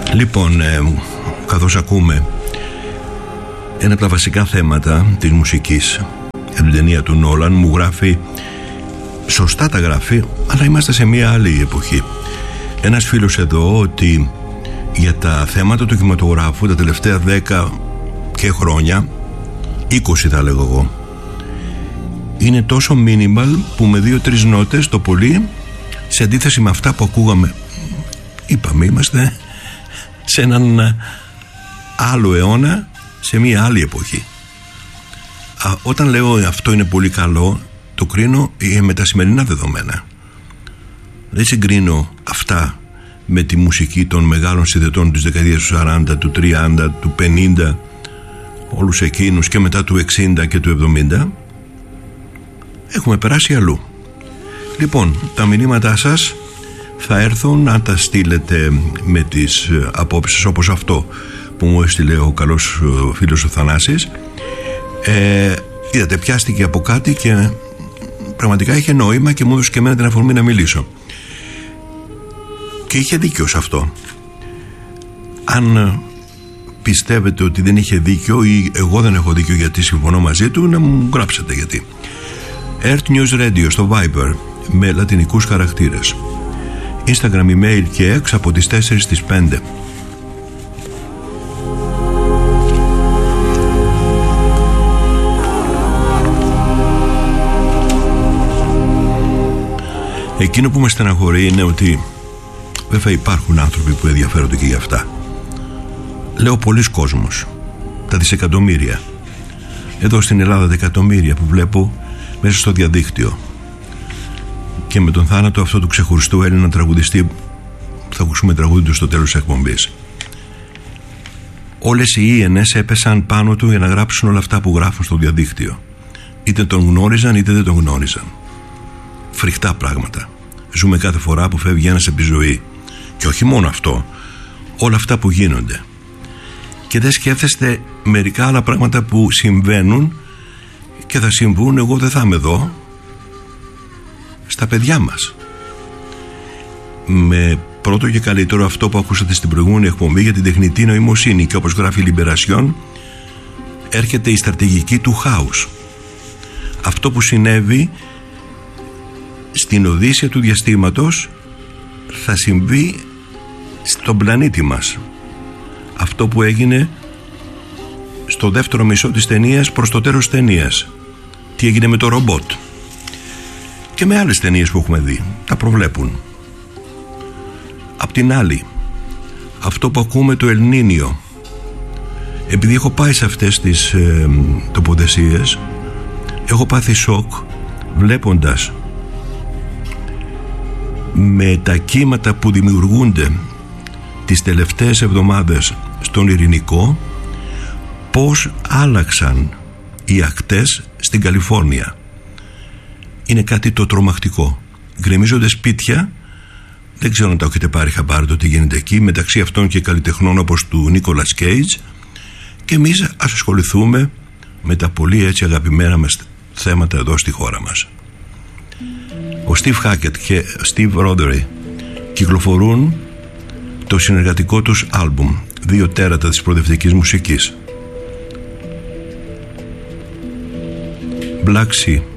Λοιπόν, καθώς ακούμε ένα από τα βασικά θέματα της μουσικής για την ταινία του Νόλαν, μου γράφει, σωστά τα γράφει, αλλά είμαστε σε μια άλλη εποχή. Ένας φίλος εδώ ότι για τα θέματα του κινηματογράφου τα τελευταία 10 και χρόνια, 20 θα λέγω εγώ, είναι τόσο minimal που με 2-3 νότες το πολύ, σε αντίθεση με αυτά που ακούγαμε, είπαμε, είμαστε σε έναν άλλο αιώνα, σε μια άλλη εποχή. Όταν λέω αυτό είναι πολύ καλό, το κρίνω με τα σημερινά δεδομένα. Δεν συγκρίνω αυτά με τη μουσική των μεγάλων συνδετών της δεκαετίας του 40, του 30, του 50, όλους εκείνους, και μετά του 60 και του 70. Έχουμε περάσει αλλού. Λοιπόν, τα μηνύματά σας θα έρθουν να τα στείλετε με τις απόψεις, όπως αυτό που μου έστειλε ο καλός φίλος ο Θανάσης. Είδατε, πιάστηκε από κάτι και πραγματικά είχε νόημα και μου έδωσε και εμένα την αφορμή να μιλήσω. Και είχε δίκιο σε αυτό. Αν πιστεύετε ότι δεν είχε δίκιο ή εγώ δεν έχω δίκιο γιατί συμφωνώ μαζί του, να μου γράψετε γιατί. Earth News Radio στο Viber με λατινικούς χαρακτήρες. Instagram, email και X από τις 4 στις 5. Εκείνο που με στεναχωρεί είναι ότι βέβαια υπάρχουν άνθρωποι που ενδιαφέρονται και για αυτά. Λέω πολλοί κόσμος, τα δισεκατομμύρια. Εδώ στην Ελλάδα δεκατομμύρια που βλέπω μέσα στο διαδίκτυο. Και με τον θάνατο αυτό του ξεχωριστού Έλληνα τραγουδιστή, θα ακούσουμε τραγούδι του στο τέλος της εκπομπής. Όλες οι ίενες έπεσαν πάνω του για να γράψουν όλα αυτά που γράφουν στο διαδίκτυο. Είτε τον γνώριζαν είτε δεν τον γνώριζαν. Φρικτά πράγματα. Ζούμε κάθε φορά που φεύγει ένας από τη ζωή. Και όχι μόνο αυτό, όλα αυτά που γίνονται. Και δεν σκέφτεστε μερικά άλλα πράγματα που συμβαίνουν και θα συμβούν. Εγώ δεν θα είμαι εδώ, στα παιδιά μας. Με πρώτο και καλύτερο αυτό που ακούσατε στην προηγούμενη εκπομπή για την τεχνητή νοημοσύνη, και όπως γράφει η Λιμπερασιόν, έρχεται η στρατηγική του χάους. Αυτό που συνέβη στην Οδύσσεια του διαστήματος θα συμβεί στον πλανήτη μας. Αυτό που έγινε στο δεύτερο μισό της ταινίας προς το τέλος της ταινίας. Τι έγινε με το ρομπότ. Και με άλλες ταινίες που έχουμε δει. Τα προβλέπουν. Απ' την άλλη, αυτό που ακούμε, το Ελνίνιο, επειδή έχω πάει σε αυτές τις τοποθεσίες, έχω πάθει σοκ βλέποντας με τα κύματα που δημιουργούνται τις τελευταίες εβδομάδες στον Ειρηνικό, πώς άλλαξαν οι ακτές στην Καλιφόρνια. Είναι κάτι το τρομακτικό. Γκρεμίζονται σπίτια, δεν ξέρω αν τα έχετε πάρει χαμπάρι το τι γίνεται εκεί, μεταξύ αυτών και καλλιτεχνών όπως του Νίκολας Κέιτζ, και εμείς ας ασχοληθούμε με τα πολύ έτσι αγαπημένα μας θέματα εδώ στη χώρα μας. Ο Στίβ Χάκετ και Στίβ Ρόντερι κυκλοφορούν το συνεργατικό τους άλμπουμ 2 τέρατα της προοδευτικής μουσικής. Black Sea.